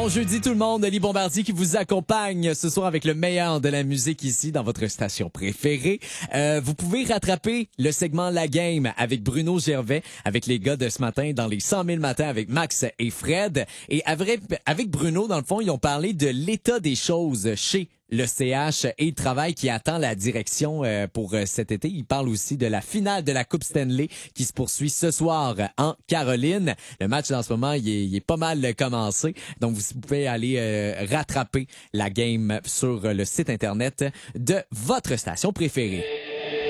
Bon jeudi tout le monde, Oli Bombardier qui vous accompagne ce soir avec le meilleur de la musique ici dans votre station préférée. Vous pouvez rattraper le segment La Game avec Bruno Gervais, avec les gars de ce matin dans les 100 000 matins avec Max et Fred. Et avec Bruno, dans le fond, ils ont parlé de l'état des choses chez le CH et le travail qui attend la direction pour cet été. Il parle aussi de la finale de la Coupe Stanley qui se poursuit ce soir en Caroline. Le match en ce moment, il est pas mal commencé. Donc, vous pouvez aller rattraper la game sur le site Internet de votre station préférée.